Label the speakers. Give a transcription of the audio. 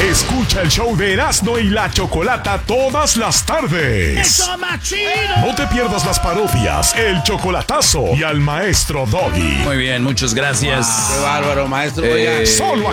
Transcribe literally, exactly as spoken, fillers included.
Speaker 1: Escucha el show de Erasmo y la Chocolata todas las tardes.
Speaker 2: ¡Eso, más chido!
Speaker 1: No te pierdas las parodias, el chocolatazo y al maestro Doggy.
Speaker 3: Muy bien, muchas gracias.
Speaker 4: Qué bárbaro, maestro.
Speaker 3: Eh,
Speaker 4: Oiga.
Speaker 1: Solo